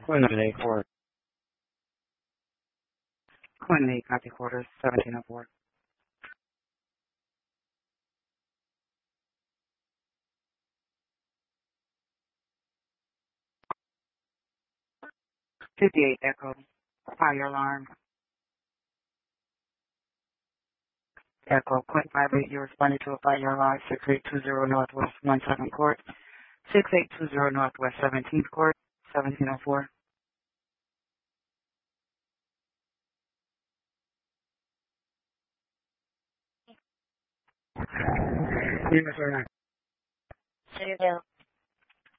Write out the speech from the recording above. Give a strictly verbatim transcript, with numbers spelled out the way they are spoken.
Quinity Court. Quinity, copy quarters, seventeen oh four. fifty-eight Echo, fire alarm. Echo, Quint five eight, you responded to a fire alarm, six eight two zero Northwest one second Court, six eight two zero Northwest seventeenth Court, seventeen oh four. Yes, sir. City of Dale.